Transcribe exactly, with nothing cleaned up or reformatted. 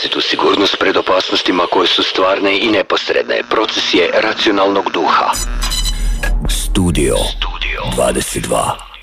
vlastitu sigurnost pred opasnostima koje su stvarne i neposredne. Proces je racionalnog duha. Studio dvadeset dva.